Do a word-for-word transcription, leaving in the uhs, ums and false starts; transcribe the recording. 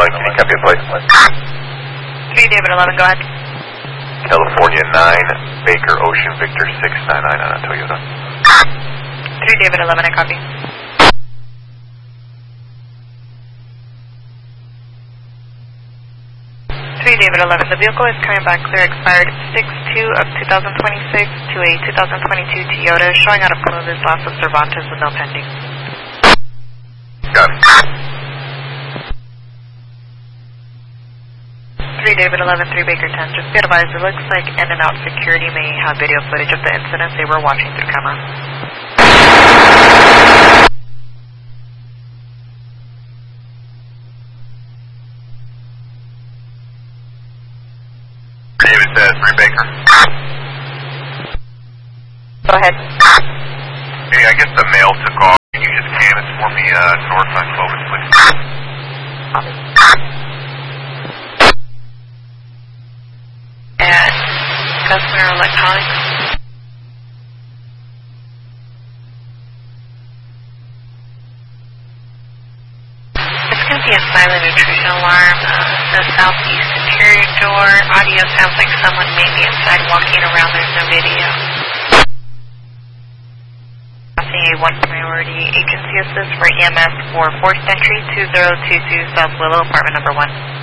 one, can you copy a plate? three David eleven, go ahead. California nine, Baker Ocean Victor six nine nine on a Toyota. three David eleven, I copy. three David eleven, the vehicle is coming back clear, expired six two of two thousand twenty-six to a two thousand twenty-two Toyota, showing out of Clovis, loss of Cervantes with no pending. Got it. three David eleven, three Baker ten, just be advised, it looks like in and out security may have video footage of the incident they were watching through camera. David says, three Baker. Go ahead. Hey, I guess the mail took off. Can you just canvas for me uh, north on Clovis, please? And customer electronics. It's going to be a silent intrusion alarm. Uh, the southeast interior door. Audio sounds like someone may be inside walking around. There's no video. Passing a one priority agency assist for E M S for forced entry two zero two two South Willow, apartment number one.